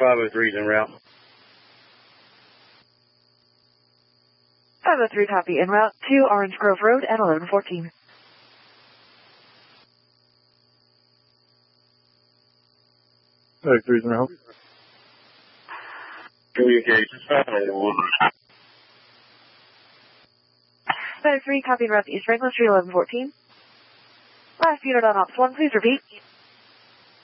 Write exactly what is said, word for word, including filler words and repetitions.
five oh three is en route. five oh three copy, en route to Orange Grove Road at eleven fourteen. five oh three is en route. Communications, five oh one. five oh three copy, en route to East Franklin Street, eleven fourteen. Last unit on Ops one, please repeat.